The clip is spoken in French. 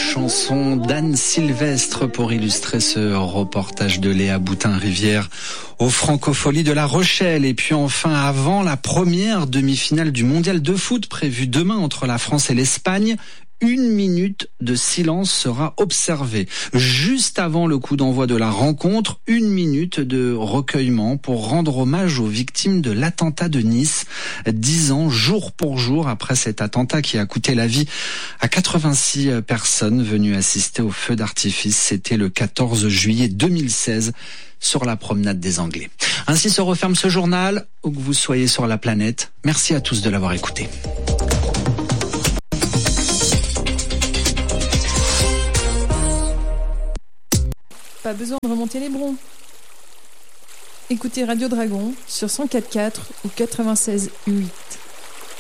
chanson d'Anne Sylvestre pour illustrer ce reportage de Léa Boutin-Rivière aux Francopholies de La Rochelle. Et puis enfin, avant la première demi-finale du mondial de foot prévue demain entre la France et l'Espagne, 1 minute de silence sera observée. Juste avant le coup d'envoi de la rencontre, 1 minute de recueillement pour rendre hommage aux victimes de l'attentat de Nice, 10 ans, jour pour jour, après cet attentat qui a coûté la vie à 86 personnes venues assister au feu d'artifice. C'était le 14 juillet 2016 sur la promenade des Anglais. Ainsi se referme ce journal, où que vous soyez sur la planète. Merci à tous de l'avoir écouté. Pas besoin de remonter les broncs. Écoutez Radio Dragon sur 104.4 ou 96.8.